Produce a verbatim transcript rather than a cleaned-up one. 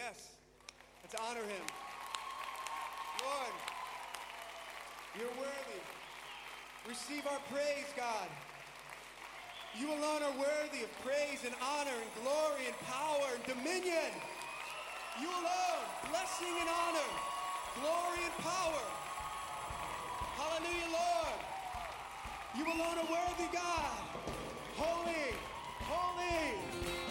Yes. Let's honor him. Lord, you're worthy. Receive our praise, God. You alone are worthy of praise and honor and glory and power and dominion. You alone, blessing and honor, glory and power. Hallelujah, Lord. You alone are worthy, God. Holy, holy.